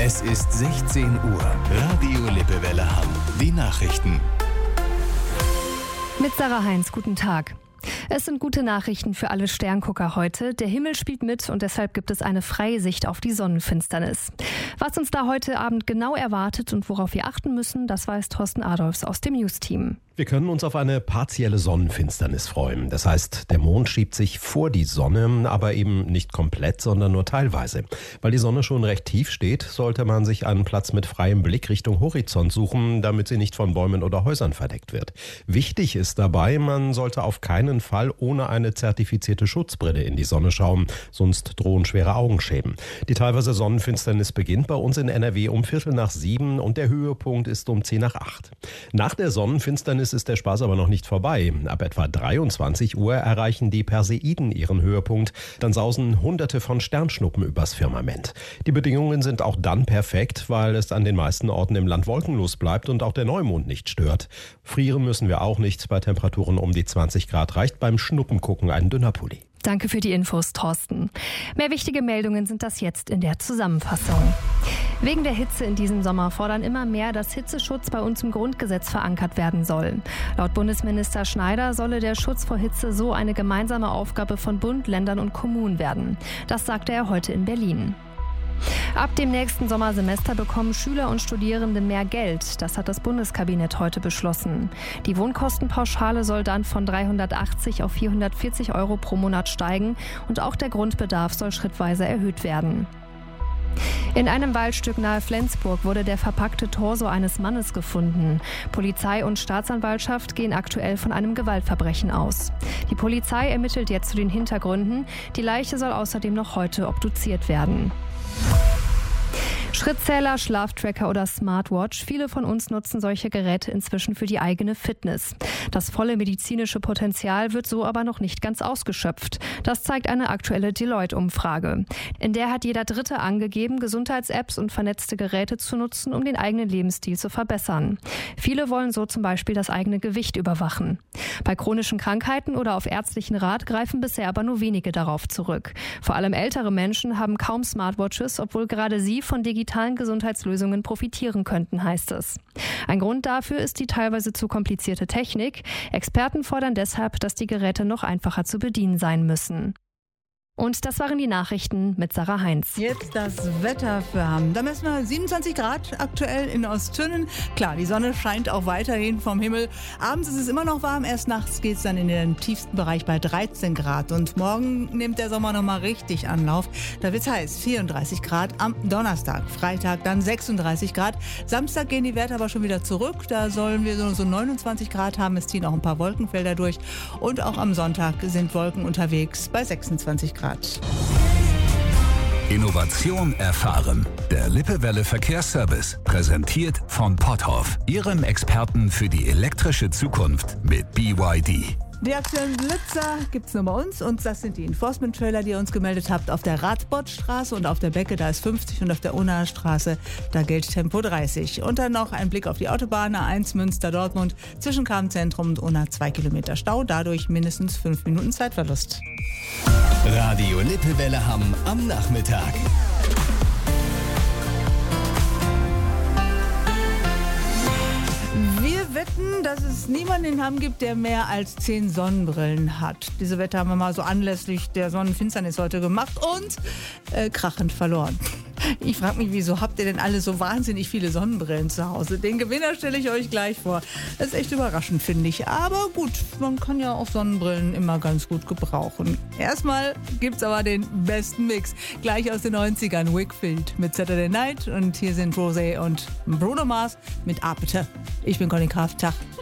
Es ist 16 Uhr. Radio Lippewelle Hamm. Die Nachrichten. Mit Sarah Heinz, guten Tag. Es sind gute Nachrichten für alle Sterngucker heute. Der Himmel spielt mit und deshalb gibt es eine freie Sicht auf die Sonnenfinsternis. Was uns da heute Abend genau erwartet und worauf wir achten müssen, das weiß Thorsten Adolfs aus dem News-Team. Wir können uns auf eine partielle Sonnenfinsternis freuen. Das heißt, der Mond schiebt sich vor die Sonne, aber eben nicht komplett, sondern nur teilweise. Weil die Sonne schon recht tief steht, sollte man sich einen Platz mit freiem Blick Richtung Horizont suchen, damit sie nicht von Bäumen oder Häusern verdeckt wird. Wichtig ist dabei, man sollte auf keinen Fall ohne eine zertifizierte Schutzbrille in die Sonne schauen, sonst drohen schwere Augenschäden. Die teilweise Sonnenfinsternis beginnt bei uns in NRW um 6:45 und der Höhepunkt ist um 7:50. Nach der Sonnenfinsternis ist der Spaß aber noch nicht vorbei. Ab etwa 23 Uhr erreichen die Perseiden ihren Höhepunkt. Dann sausen Hunderte von Sternschnuppen übers Firmament. Die Bedingungen sind auch dann perfekt, weil es an den meisten Orten im Land wolkenlos bleibt und auch der Neumond nicht stört. Frieren müssen wir auch nicht. Bei Temperaturen um die 20 Grad reicht beim Schnuppengucken ein dünner Pulli. Danke für die Infos, Thorsten. Mehr wichtige Meldungen sind das jetzt in der Zusammenfassung. Wegen der Hitze in diesem Sommer fordern immer mehr, dass Hitzeschutz bei uns im Grundgesetz verankert werden soll. Laut Bundesminister Schneider solle der Schutz vor Hitze so eine gemeinsame Aufgabe von Bund, Ländern und Kommunen werden. Das sagte er heute in Berlin. Ab dem nächsten Sommersemester bekommen Schüler und Studierende mehr Geld. Das hat das Bundeskabinett heute beschlossen. Die Wohnkostenpauschale soll dann von 380 auf 440 Euro pro Monat steigen und auch der Grundbedarf soll schrittweise erhöht werden. In einem Waldstück nahe Flensburg wurde der verpackte Torso eines Mannes gefunden. Polizei und Staatsanwaltschaft gehen aktuell von einem Gewaltverbrechen aus. Die Polizei ermittelt jetzt zu den Hintergründen. Die Leiche soll außerdem noch heute obduziert werden. Schrittzähler, Schlaftracker oder Smartwatch. Viele von uns nutzen solche Geräte inzwischen für die eigene Fitness. Das volle medizinische Potenzial wird so aber noch nicht ganz ausgeschöpft. Das zeigt eine aktuelle Deloitte-Umfrage. In der hat jeder Dritte angegeben, Gesundheits-Apps und vernetzte Geräte zu nutzen, um den eigenen Lebensstil zu verbessern. Viele wollen so zum Beispiel das eigene Gewicht überwachen. Bei chronischen Krankheiten oder auf ärztlichen Rat greifen bisher aber nur wenige darauf zurück. Vor allem ältere Menschen haben kaum Smartwatches, obwohl gerade sie von digitalen Gesundheitslösungen profitieren könnten, heißt es. Ein Grund dafür ist die teilweise zu komplizierte Technik. Experten fordern deshalb, dass die Geräte noch einfacher zu bedienen sein müssen. Und das waren die Nachrichten mit Sarah Heinz. Jetzt das Wetter für Hamm. Da messen wir 27 Grad aktuell in Osttünnen. Klar, die Sonne scheint auch weiterhin vom Himmel. Abends ist es immer noch warm. Erst nachts geht es dann in den tiefsten Bereich bei 13 Grad. Und morgen nimmt der Sommer nochmal richtig Anlauf. Da wird es heiß. 34 Grad am Donnerstag. Freitag dann 36 Grad. Samstag gehen die Werte aber schon wieder zurück. Da sollen wir so 29 Grad haben. Es ziehen auch ein paar Wolkenfelder durch. Und auch am Sonntag sind Wolken unterwegs bei 26 Grad. Innovation erfahren. Der Lippewelle Verkehrsservice. Präsentiert von Potthoff. Ihrem Experten für die elektrische Zukunft mit BYD. Die aktuellen Blitzer gibt es nur bei uns und das sind die Enforcement-Trailer, die ihr uns gemeldet habt. Auf der Radbottstraße und auf der Becke, da ist 50 und auf der Unnaher Straße, da gilt Tempo 30. Und dann noch ein Blick auf die Autobahn A1 Münster-Dortmund zwischen Kammzentrum und Unna 2 Kilometer Stau, dadurch mindestens 5 Minuten Zeitverlust. Radio Lippewelle Hamm am Nachmittag. Wir wetten, dass es niemanden in Hamm gibt, der mehr als 10 Sonnenbrillen hat. Diese Wette haben wir mal so anlässlich der Sonnenfinsternis heute gemacht und krachend verloren. Ich frage mich, wieso habt ihr denn alle so wahnsinnig viele Sonnenbrillen zu Hause? Den Gewinner stelle ich euch gleich vor. Das ist echt überraschend, finde ich. Aber gut, man kann ja auch Sonnenbrillen immer ganz gut gebrauchen. Erstmal gibt's aber den besten Mix. Gleich aus den 90ern, Wakefield mit Saturday Night. Und hier sind Rosé und Bruno Mars mit Apete. Ich bin Conny Kraft. Tag.